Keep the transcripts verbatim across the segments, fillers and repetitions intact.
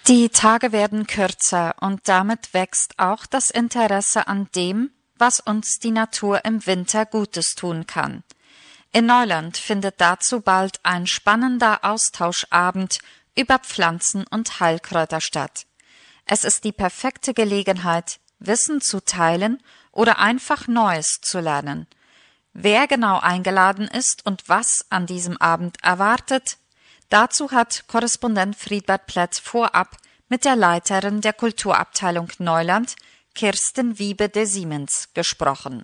Die Tage werden kürzer und damit wächst auch das Interesse an dem, was uns die Natur im Winter Gutes tun kann. In Neuland findet dazu bald ein spannender Austauschabend über Pflanzen und Heilkräuter statt. Es ist die perfekte Gelegenheit, Wissen zu teilen oder einfach Neues zu lernen. Wer genau eingeladen ist und was an diesem Abend erwartet, dazu hat Korrespondent Friedbert Plätz vorab mit der Leiterin der Kulturabteilung Neuland, Kirsten Wiebe de Siemens, gesprochen.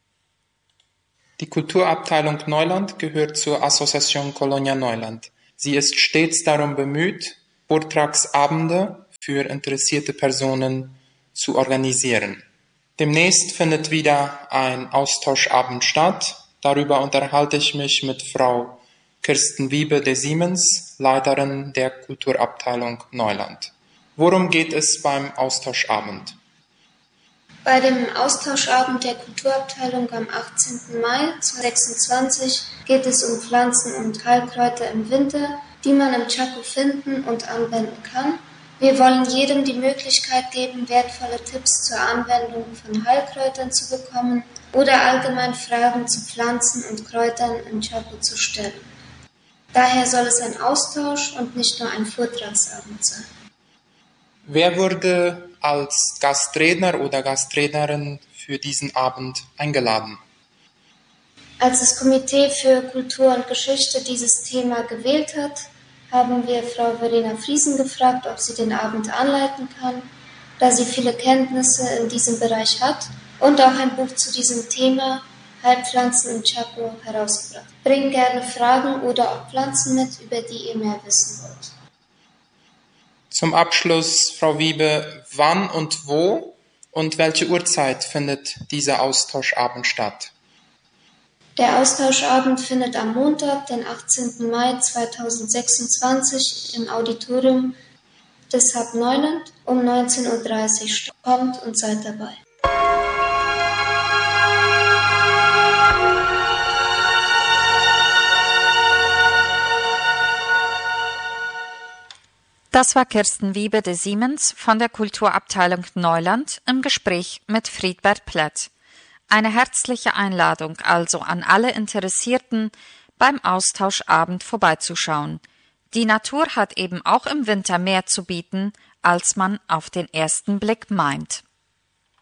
Die Kulturabteilung Neuland gehört zur Association Colonia Neuland. Sie ist stets darum bemüht, Vortragsabende für interessierte Personen zu organisieren. Demnächst findet wieder ein Austauschabend statt. Darüber unterhalte ich mich mit Frau Kirsten Wiebe de Siemens, Leiterin der Kulturabteilung Neuland. Worum geht es beim Austauschabend? Bei dem Austauschabend der Kulturabteilung am achtzehnten Mai zweitausendsechsundzwanzig geht es um Pflanzen und Heilkräuter im Winter, die man im Chaco finden und anwenden kann. Wir wollen jedem die Möglichkeit geben, wertvolle Tipps zur Anwendung von Heilkräutern zu bekommen oder allgemein Fragen zu Pflanzen und Kräutern im Chaco zu stellen. Daher soll es ein Austausch und nicht nur ein Vortragsabend sein. Wer wurde als Gastredner oder Gastrednerin für diesen Abend eingeladen? Als das Komitee für Kultur und Geschichte dieses Thema gewählt hat, haben wir Frau Verena Friesen gefragt, ob sie den Abend anleiten kann, da sie viele Kenntnisse in diesem Bereich hat und auch ein Buch zu diesem Thema Heilpflanzen im Chaco herausgebracht. Bringt gerne Fragen oder auch Pflanzen mit, über die ihr mehr wissen wollt. Zum Abschluss, Frau Wiebe, wann und wo und welche Uhrzeit findet dieser Austauschabend statt? Der Austauschabend findet am Montag, den achtzehnten Mai zweitausendsechsundzwanzig im Auditorium des Hub Neuland um neunzehn Uhr dreißig statt. Kommt und seid dabei. Das war Kirsten Wiebe de Siemens von der Kulturabteilung Neuland im Gespräch mit Friedbert Plätz. Eine herzliche Einladung also an alle Interessierten, beim Austauschabend vorbeizuschauen. Die Natur hat eben auch im Winter mehr zu bieten, als man auf den ersten Blick meint.